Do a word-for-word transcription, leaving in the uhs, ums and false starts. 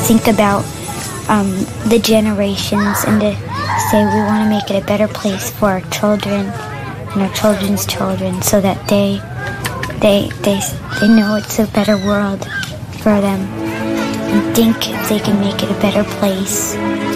think about um, the generations and to say we want to make it a better place for our children and our children's children, so that they they they they know it's a better world for them, and think they can make it a better place.